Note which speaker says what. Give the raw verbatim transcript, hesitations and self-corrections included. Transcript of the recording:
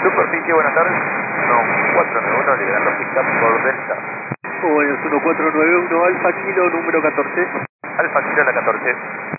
Speaker 1: Superficie, buenas tardes. uno cuatro nueve uno, liberando pickup por Delta.
Speaker 2: Bueno, es uno cuatro nueve uno, Alfa Kilo, número catorce.
Speaker 1: Alfa Kilo, la catorce.